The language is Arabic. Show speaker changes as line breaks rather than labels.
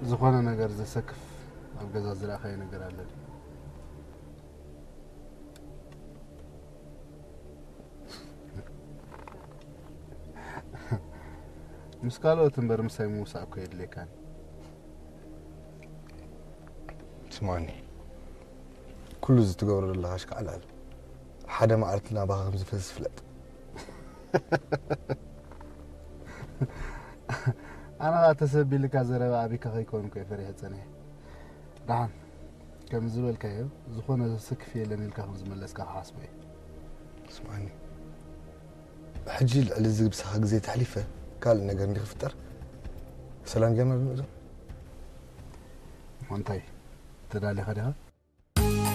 زخانة نجار زي سقف أبغى زازرا خي نجار على دي مسكالو تنبر مساي موسى أكيد لي كان
اسمعني كل زي تقول الله عشق على حدا ما عرفنا بها خمس فلس فلت
أنا أتسبب لك زرا أبي كخي كون كيف ريحة سنة دعم كم زول كيو زخانة سقف يلين الكهرباء زملس كحاسبه
اسمعني حجي على الزق بس زي تحليفه قال نقدر نختار سلام جمال
وانتي تدالي خدها